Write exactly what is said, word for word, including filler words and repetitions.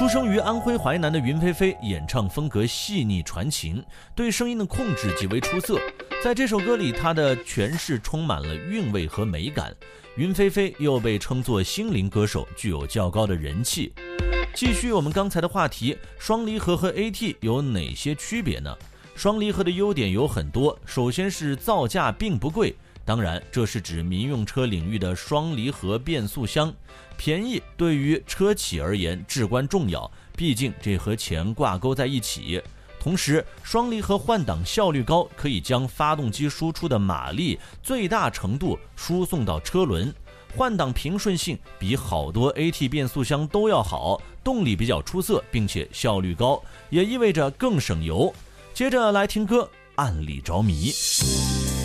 出生于安徽淮南的云飞飞，演唱风格细腻传情，对声音的控制极为出色。在这首歌里，她的诠释充满了韵味和美感。云飞飞又被称作心灵歌手，具有较高的人气。继续我们刚才的话题，双离合和 A T 有哪些区别呢？双离合的优点有很多，首先是造价并不贵，当然这是指民用车领域的双离合变速箱，便宜对于车企而言至关重要，毕竟这和钱挂钩在一起。同时，双离合换挡效率高，可以将发动机输出的马力最大程度输送到车轮，换挡平顺性比好多 A T 变速箱都要好，动力比较出色，并且效率高，也意味着更省油。接着来听歌，暗里着迷。